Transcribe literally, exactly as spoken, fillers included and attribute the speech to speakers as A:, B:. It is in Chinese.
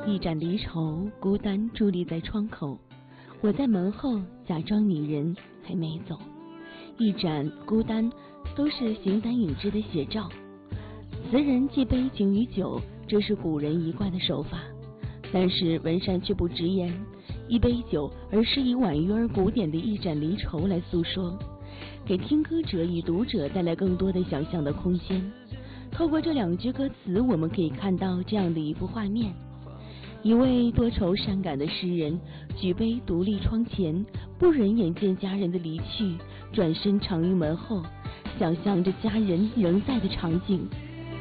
A: 一盏离愁，孤单伫立在窗口，我在门后假装你人还没走。一盏孤单，都是形单影只的写照。词人寄悲情于酒，这是古人一贯的手法。但是文山却不直言一杯酒，而是以婉约而古典的一盏离愁来诉说，给听歌者与读者带来更多的想象的空间。透过这两句歌词，我们可以看到这样的一幅画面：一位多愁善感的诗人举杯独立窗前，不忍眼见家人的离去，转身长于门后，想象着家人仍在的场景。